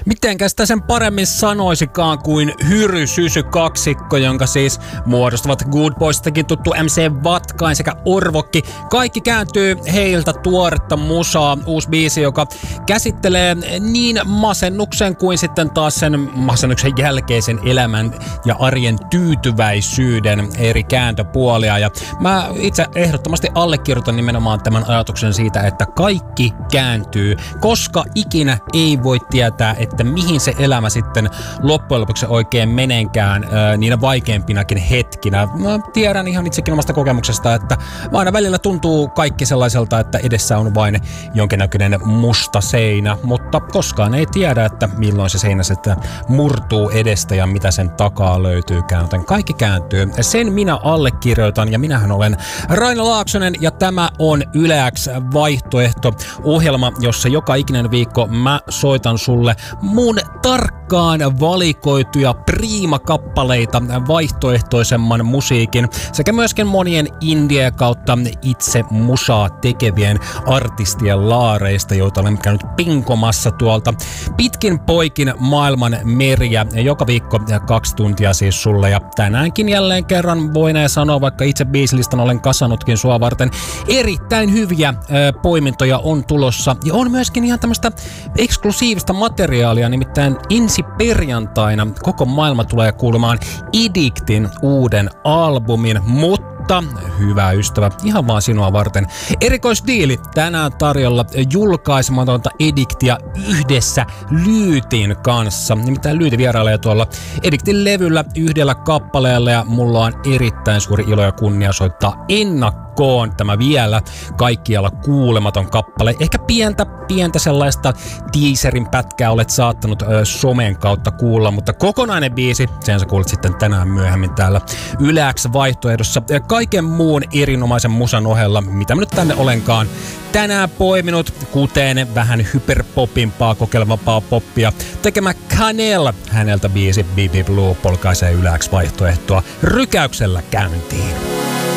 Mitenkä sitä sen paremmin sanoisikaan kuin Hyry Sysy kaksikko, jonka siis muodostavat Good Boystakin tuttu MC Vatkain sekä Orvokki. Kaikki kääntyy heiltä tuoretta musaa. Uusi biisi, joka käsittelee niin masennuksen kuin sitten taas sen masennuksen jälkeisen elämän ja arjen tyytyväisyyden eri kääntöpuolia. Ja mä itse ehdottomasti allekirjoitan nimenomaan tämän ajatuksen siitä, että kaikki kääntyy, koska ikinä ei voi tietää, että mihin se elämä sitten loppujen lopuksi oikein menenkään niinä vaikeimpinakin hetkinä. Mä tiedän ihan itsekin omasta kokemuksesta, että aina välillä tuntuu kaikki sellaiselta, että edessä on vain jonkinnäköinen musta seinä, mutta koskaan ei tiedä, että milloin se seinä sitten murtuu edestä ja mitä sen takaa löytyykään, joten kaikki kääntyy. Sen minä allekirjoitan ja minähän olen Raino Laaksonen ja tämä on Yle X Vaihtoehto-ohjelma, jossa joka ikinen viikko mä soitan sulle mun tarkkaan valikoituja priimakappaleita vaihtoehtoisemman musiikin sekä myöskin monien indie kautta itse musaa tekevien artistien laareista, joita olen käynyt pinkomassa tuolta pitkin poikin maailman meriä. Joka viikko 2 tuntia siis sulle ja tänäänkin jälleen kerran voineen sanoa, vaikka itse biisilistan olen kasannutkin sua varten. Erittäin hyviä poimintoja on tulossa ja on myöskin ihan tämmöistä eksklusiivista materiaalia, nimittäin ensi perjantaina koko maailma tulee kuulemaan Edictin uuden albumin, mutta hyvä ystävä, ihan vaan sinua varten. Erikoisdiili tänään tarjolla julkaisematonta Edictia yhdessä Lyytin kanssa. Nimittäin Lyyti vierailee tuolla Edictin levyllä yhdellä kappaleella ja mulla on erittäin suuri ilo ja kunnia soittaa ennakkoon tämä vielä kaikkialla kuulematon kappale. Ehkä pientä sellaista teaserin pätkää olet saattanut somen kautta kuulla, mutta kokonainen biisi, sen sä kuulet sitten tänään myöhemmin täällä Yle X Vaihtoehdossa. Kaiken muun erinomaisen musan ohella, mitä mä nyt tänne olenkaan tänään poiminut, kuten vähän hyperpopimpaa, kokeilevampaa poppia, tekemä Kanel, häneltä biisi BB Blue polkaisee Yle X Vaihtoehtoa rykäyksellä käyntiin.